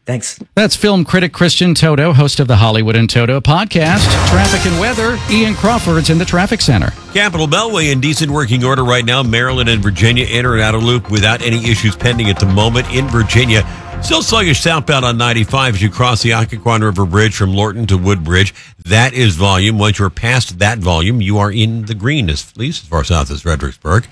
Thanks. That's film critic Christian Toto, host of the Hollywood and Toto podcast. Traffic and weather, Ian Crawford's in the traffic center. Capitol Beltway in decent working order right now. Maryland and Virginia in and out of loop without any issues pending at the moment. In Virginia, still sluggish southbound on 95 as you cross the Occoquan River Bridge from Lorton to Woodbridge. That is volume. Once you're past that volume, you are in the green, at least as far south as Fredericksburg.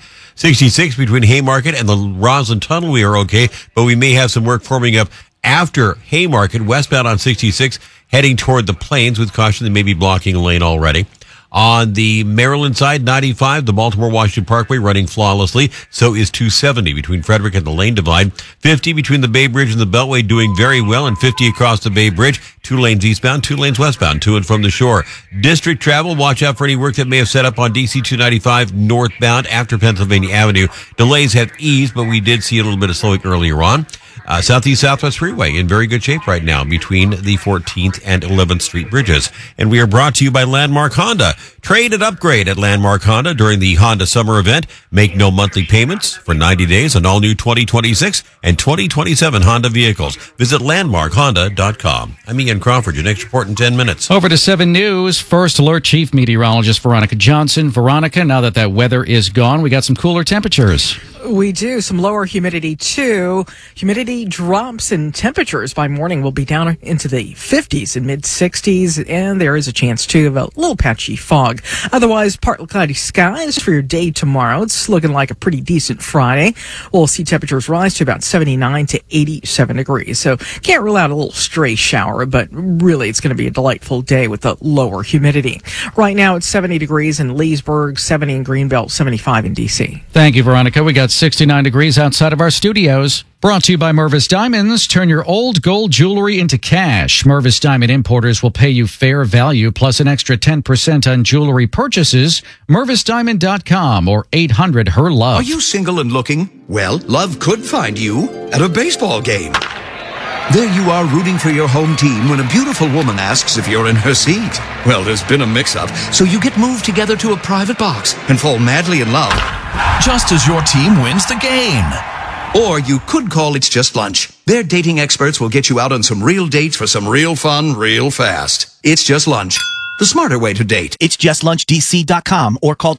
66 between Haymarket and the Roslyn Tunnel, we are okay, but we may have some work forming up after Haymarket, westbound on 66, heading toward the Plains with caution that may be blocking a lane already. On the Maryland side, 95, the Baltimore-Washington Parkway running flawlessly. So is 270 between Frederick and the Lane Divide. 50 between the Bay Bridge and the Beltway doing very well. And 50 across the Bay Bridge. 2 lanes eastbound, 2 lanes westbound, to and from the shore. District travel, watch out for any work that may have set up on DC 295 northbound after Pennsylvania Avenue. Delays have eased, but we did see a little bit of slowing earlier on. Southeast-Southwest Freeway in very good shape right now between the 14th and 11th Street bridges. And we are brought to you by Landmark Honda. Trade and upgrade at Landmark Honda during the Honda Summer Event. Make no monthly payments for 90 days on all new 2026 and 2027 Honda vehicles. Visit landmarkhonda.com. I'm Ian Crawford. Your next report in 10 minutes. Over to 7 News. First Alert Chief Meteorologist Veronica Johnson. Veronica, now that weather is gone, we got some cooler temperatures. We do. Some lower humidity, too. Humidity drops and temperatures by morning will be down into the 50s and mid-60s, and there is a chance, too, of a little patchy fog. Otherwise, partly cloudy skies for your day tomorrow. It's looking like a pretty decent Friday. We'll see temperatures rise to about 79 to 87 degrees. So can't rule out a little stray shower, but really it's going to be a delightful day with the lower humidity. Right now it's 70 degrees in Leesburg, 70 in Greenbelt, 75 in D.C. Thank you, Veronica. We got 69 degrees outside of our studios. Brought to you by Mervis Diamonds. Turn your old gold jewelry into cash. Mervis Diamond Importers will pay you fair value plus an extra 10% on jewelry purchases. MervisDiamond.com or 800-HER-LOVE. Are you single and looking? Well, love could find you at a baseball game. There you are rooting for your home team when a beautiful woman asks if you're in her seat. Well, there's been a mix-up, so you get moved together to a private box and fall madly in love. Just as your team wins the game. Or you could call It's Just Lunch. Their dating experts will get you out on some real dates for some real fun, real fast. It's Just Lunch. The smarter way to date. It's justllunchdc.com or call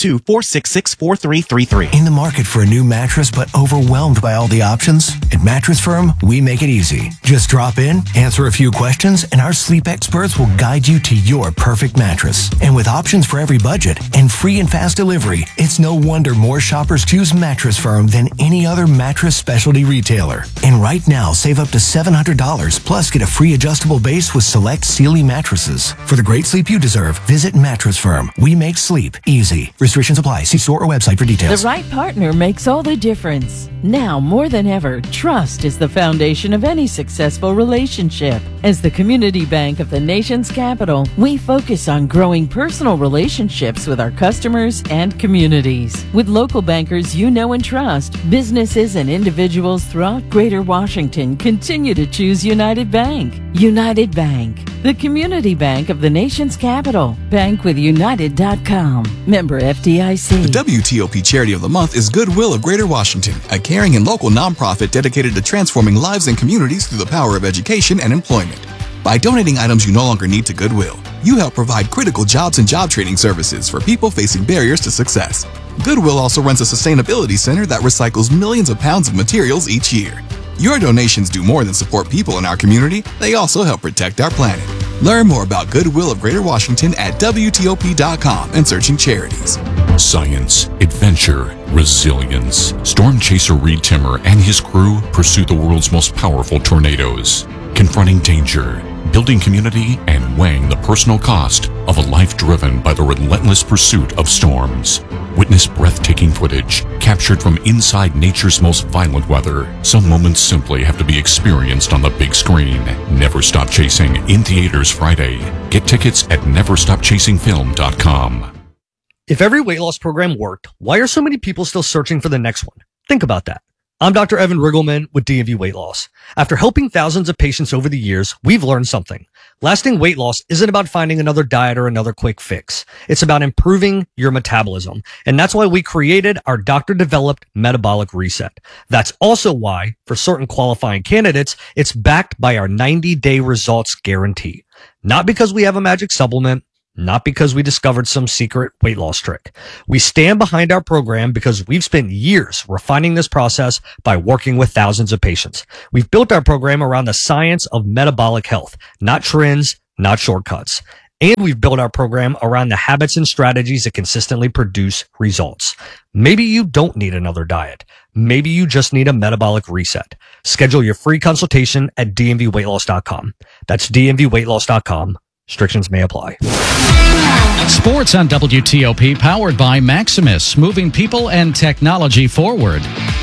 202-466-4333. In the market for a new mattress but overwhelmed by all the options? At Mattress Firm, we make it easy. Just drop in, answer a few questions, and our sleep experts will guide you to your perfect mattress. And with options for every budget and free and fast delivery, it's no wonder more shoppers choose Mattress Firm than any other mattress specialty retailer. And right now, save up to $700 plus get a free adjustable base with select Sealy mattresses. For the great sleep you deserve, visit Mattress Firm. We make sleep easy. Restrictions apply. See store or website for details. The right partner makes all the difference. Now more than ever, trust is the foundation of any successful relationship. As the community bank of the nation's capital, we focus on growing personal relationships with our customers and communities. With local bankers you know and trust, businesses and individuals throughout Greater Washington continue to choose United Bank. United Bank, the community bank of the nation's capital. Bankwithunited.com. Member FDIC. The WTOP Charity of the Month is Goodwill of Greater Washington, a caring and local nonprofit dedicated to transforming lives and communities through the power of education and employment. By donating items you no longer need to Goodwill, you help provide critical jobs and job training services for people facing barriers to success. Goodwill also runs a sustainability center that recycles millions of pounds of materials each year. Your donations do more than support people in our community, they also help protect our planet. Learn more about Goodwill of Greater Washington at WTOP.com and searching charities. Science, adventure, resilience. Storm chaser Reed Timmer and his crew pursue the world's most powerful tornadoes, confronting danger, building community, and weighing the personal cost of a life driven by the relentless pursuit of storms. Witness breathtaking footage captured from inside nature's most violent weather. Some moments simply have to be experienced on the big screen. Never Stop Chasing in theaters Friday. Get tickets at neverstopchasingfilm.com. If every weight loss program worked, why are so many people still searching for the next one? Think about that. I'm Dr. Evan Riggleman with DMV Weight Loss. After helping thousands of patients over the years, we've learned something. Lasting weight loss isn't about finding another diet or another quick fix. It's about improving your metabolism. And that's why we created our doctor-developed metabolic reset. That's also why, for certain qualifying candidates, it's backed by our 90-day results guarantee. Not because we have a magic supplement, not because we discovered some secret weight loss trick. We stand behind our program because we've spent years refining this process by working with thousands of patients. We've built our program around the science of metabolic health, not trends, not shortcuts. And we've built our program around the habits and strategies that consistently produce results. Maybe you don't need another diet. Maybe you just need a metabolic reset. Schedule your free consultation at dmvweightloss.com. That's dmvweightloss.com. Restrictions may apply. Sports on WTOP, powered by Maximus, moving people and technology forward.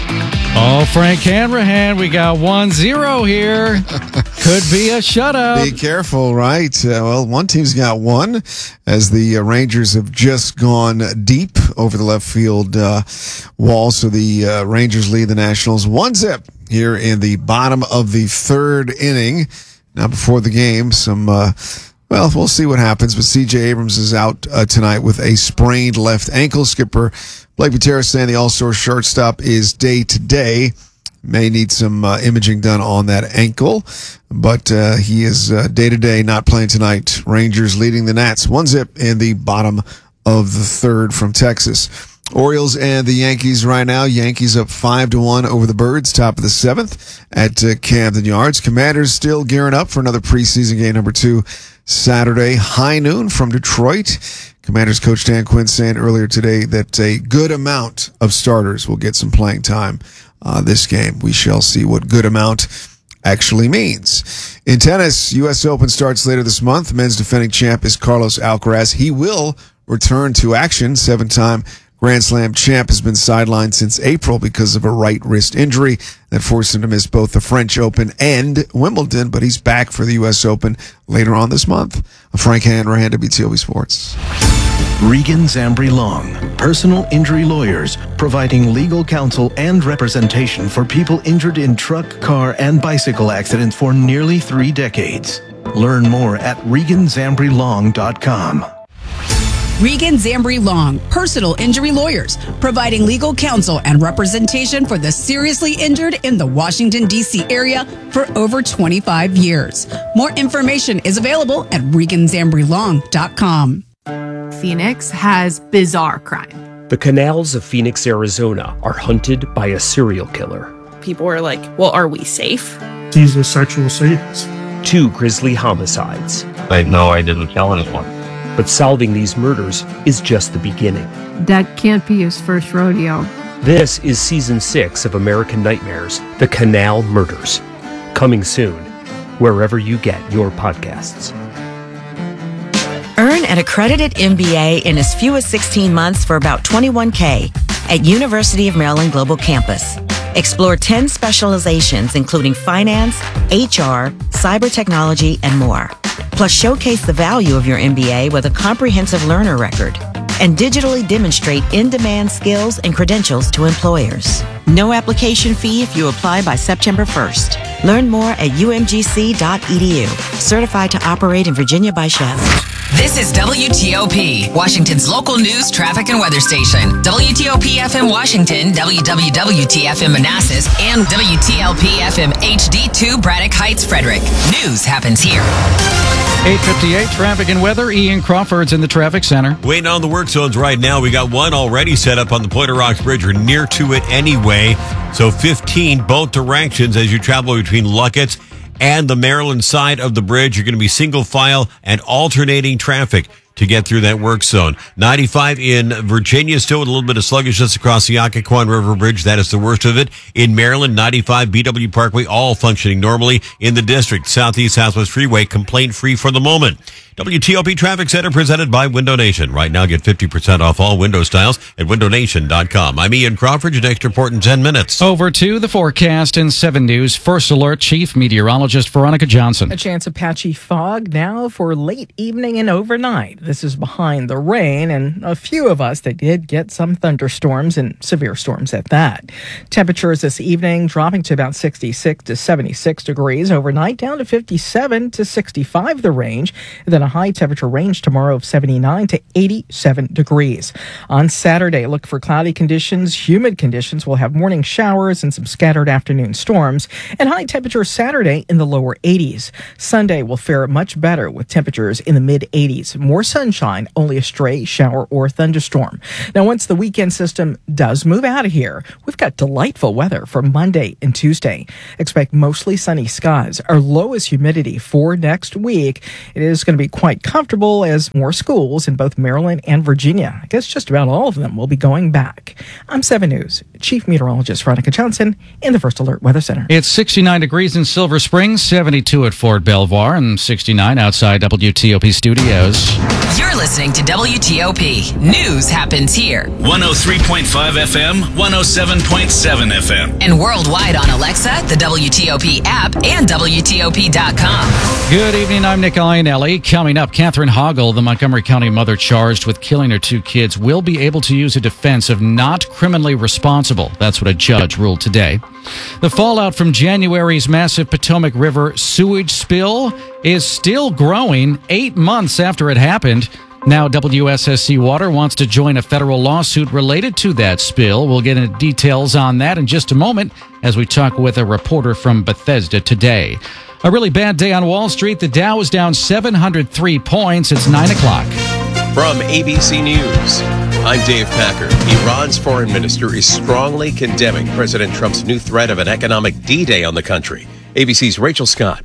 Oh, Frank Hanrahan, we got 1-0 here. Could be a shutout. Be careful, right? Well, one team's got one, as the Rangers have just gone deep over the left field wall. So the Rangers lead the Nationals 1-0 here in the bottom of the third inning. Now, before the game, well, we'll see what happens, but C.J. Abrams is out tonight with a sprained left ankle. Skipper Blake Butera saying the all-star shortstop is day-to-day. May need some imaging done on that ankle, but he is day-to-day, not playing tonight. Rangers leading the Nats 1-0 in the bottom of the third from Texas. Orioles and the Yankees right now. Yankees up 5-1 over the Birds, top of the seventh at Camden Yards. Commanders still gearing up for another preseason game number 2 Saturday, high noon from Detroit. Commanders coach Dan Quinn saying earlier today that a good amount of starters will get some playing time this game. We shall see what good amount actually means. In tennis, U.S. Open starts later this month. Men's defending champ is Carlos Alcaraz. He will return to action. 7-time Grand Slam champ has been sidelined since April because of a right wrist injury that forced him to miss both the French Open and Wimbledon, but he's back for the U.S. Open later on this month. Frank Hanrahan, WTOP Sports. Regan Zambri Long, personal injury lawyers, providing legal counsel and representation for people injured in truck, car, and bicycle accidents for nearly 3 decades. Learn more at reganzambrilong.com. Regan Zambri Long, personal injury lawyers, providing legal counsel and representation for the seriously injured in the Washington, D.C. area for over 25 years. More information is available at reganzambrilong.com. Phoenix has bizarre crime. The canals of Phoenix, Arizona are hunted by a serial killer. People were like, well, are we safe? These are sexual sadists. 2 grisly homicides. No, I didn't kill anyone. But solving these murders is just the beginning. That can't be his first rodeo. This is Season 6 of American Nightmares, The Canal Murders. Coming soon, wherever you get your podcasts. Earn an accredited MBA in as few as 16 months for about $21K at University of Maryland Global Campus. Explore 10 specializations, including finance, HR, cyber technology, and more. Plus, showcase the value of your MBA with a comprehensive learner record and digitally demonstrate in-demand skills and credentials to employers. No application fee if you apply by September 1st. Learn more at umgc.edu. Certified to operate in Virginia by Chef. This is WTOP, Washington's local news, traffic, and weather station. WTOP-FM Washington, WWWT-FM Manassas, and WTLP-FM HD2 Braddock Heights, Frederick. News happens here. 8:58, traffic and weather. Ian Crawford's in the traffic center. Waiting on the work zones right now. We got one already set up on the Pointer Rocks Bridge. We're near to it anyway. So 15 both directions as you travel between Luckett's and the Maryland side of the bridge. You're going to be single file and alternating traffic to get through that work zone. 95 in Virginia, still with a little bit of sluggishness across the Occoquan River Bridge. That is the worst of it. In Maryland, 95 BW Parkway, all functioning normally in the district. Southeast Southwest Freeway, complaint free for the moment. WTOP Traffic Center presented by Window Nation. Right now, get 50% off all window styles at windownation.com. I'm Ian Crawford. Your next report in 10 minutes. Over to the forecast in 7 News. First Alert Chief Meteorologist Veronica Johnson. A chance of patchy fog now for late evening and overnight. This is behind the rain and a few of us that did get some thunderstorms and severe storms at that. Temperatures this evening dropping to about 66 to 76 degrees. Overnight down to 57 to 65 the range. And then a high temperature range tomorrow of 79 to 87 degrees. On Saturday, look for cloudy conditions, humid conditions. We'll have morning showers and some scattered afternoon storms. And high temperature Saturday in the lower 80s. Sunday will fare much better with temperatures in the mid 80s. More sunshine, only a stray shower or thunderstorm. Now, once the weekend system does move out of here, we've got delightful weather for Monday and Tuesday. Expect mostly sunny skies. Our lowest humidity for next week. It is going to be quite comfortable as more schools in both Maryland and Virginia, I guess just about all of them, will be going back. I'm 7 News Chief Meteorologist Veronica Johnson in the First Alert Weather Center. It's 69 degrees in Silver Springs, 72 at Fort Belvoir, and 69 outside WTOP studios. You're listening to WTOP. News happens here. 103.5 FM, 107.7 FM. And worldwide on Alexa, the WTOP app, and WTOP.com. Good evening, I'm Nick Iannelli. Coming up, Catherine Hoggle, the Montgomery County mother charged with killing her 2 kids, will be able to use a defense of not criminally responsible. That's what a judge ruled today. The fallout from January's massive Potomac River sewage spill is still growing 8 months after it happened. Now WSSC Water wants to join a federal lawsuit related to that spill. We'll get into details on that in just a moment as we talk with a reporter from Bethesda today. A really bad day on Wall Street. The Dow is down 703 points. It's 9 o'clock. From ABC News, I'm Dave Packer. Iran's foreign minister is strongly condemning President Trump's new threat of an economic D-Day on the country. ABC's Rachel Scott.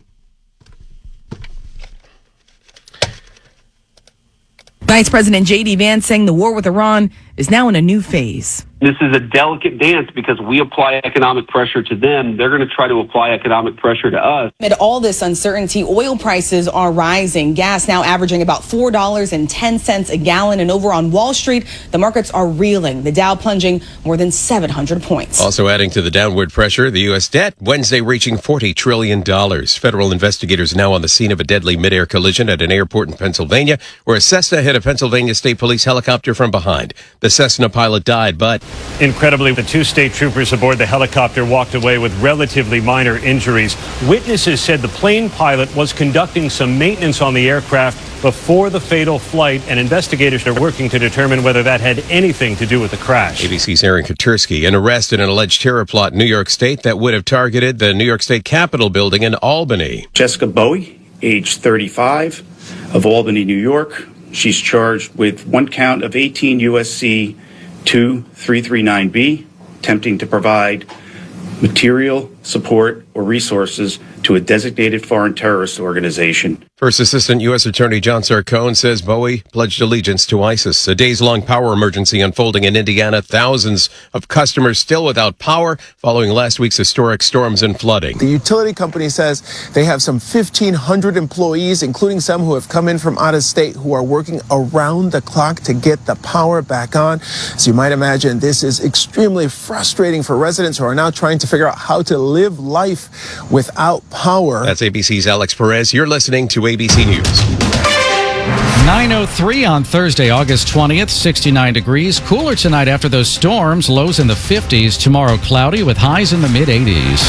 Vice President J.D. Vance saying the war with Iran is now in a new phase. This is a delicate dance because we apply economic pressure to them. They're going to try to apply economic pressure to us. Amid all this uncertainty, oil prices are rising. Gas now averaging about $4.10 a gallon. And over on Wall Street, the markets are reeling. The Dow plunging more than 700 points. Also adding to the downward pressure, the U.S. debt Wednesday reaching $40 trillion. Federal investigators now on the scene of a deadly midair collision at an airport in Pennsylvania where a Cessna hit a Pennsylvania State Police helicopter from behind. The Cessna pilot died, but incredibly, the 2 state troopers aboard the helicopter walked away with relatively minor injuries. Witnesses said the plane pilot was conducting some maintenance on the aircraft before the fatal flight, and investigators are working to determine whether that had anything to do with the crash. ABC's Aaron Katursky, an arrest in an alleged terror plot in New York State that would have targeted the New York State Capitol building in Albany. Jessica Bowie, age 35, of Albany, New York. She's charged with 1 count of 18 U.S.C. 2339B, attempting to provide material support or resources to a designated foreign terrorist organization. First Assistant U.S. Attorney John Sarcone says Bowie pledged allegiance to ISIS. A days-long power emergency unfolding in Indiana. Thousands of customers still without power following last week's historic storms and flooding. The utility company says they have some 1,500 employees, including some who have come in from out of state, who are working around the clock to get the power back on. So you might imagine this is extremely frustrating for residents who are now trying to figure out how to live life without power. That's ABC's Alex Perez. You're listening to ABC News. 9:03 on Thursday, August 20th, 69 degrees. Cooler tonight after those storms. Lows in the 50s. Tomorrow cloudy with highs in the mid-80s.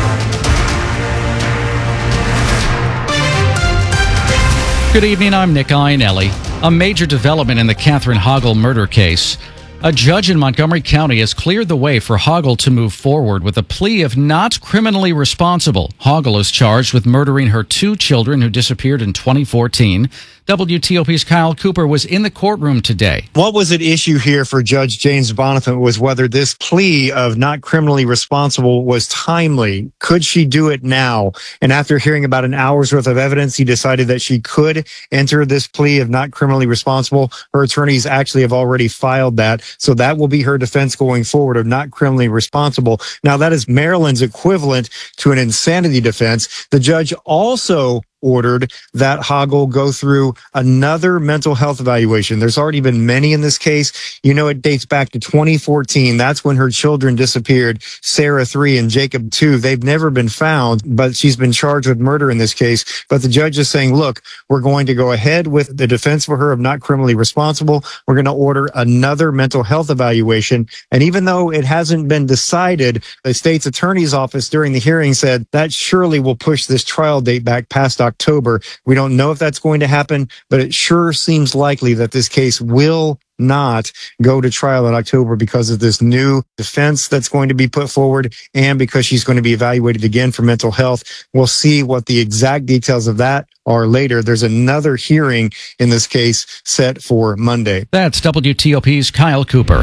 Good evening, I'm Nick Iannelli. A major development in the Catherine Hoggle murder case. A judge in Montgomery County has cleared the way for Hoggle to move forward with a plea of not criminally responsible. Hoggle is charged with murdering her 2 children who disappeared in 2014. WTOP's Kyle Cooper was in the courtroom today. What was at issue here for Judge James Bonifant was whether this plea of not criminally responsible was timely. Could she do it now? And after hearing about an hour's worth of evidence, he decided that she could enter this plea of not criminally responsible. Her attorneys actually have already filed that. So that will be her defense going forward of not criminally responsible. Now, that is Maryland's equivalent to an insanity defense. The judge also ordered that Hoggle go through another mental health evaluation. There's already been many in this case. You know, it dates back to 2014. That's when her children disappeared, Sarah 3 and Jacob 2. They've never been found, but she's been charged with murder in this case. But the judge is saying, look, we're going to go ahead with the defense for her of not criminally responsible. We're going to order another mental health evaluation. And even though it hasn't been decided, the state's attorney's office during the hearing said that surely will push this trial date back past October. We don't know if that's going to happen, but it sure seems likely that this case will not go to trial in October because of this new defense that's going to be put forward and because she's going to be evaluated again for mental health. We'll see what the exact details of that are later. There's another hearing in this case set for Monday. That's WTOP's Kyle Cooper.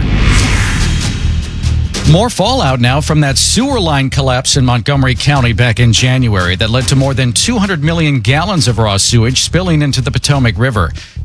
More fallout now from that sewer line collapse in Montgomery County back in January that led to more than 200 million gallons of raw sewage spilling into the Potomac River.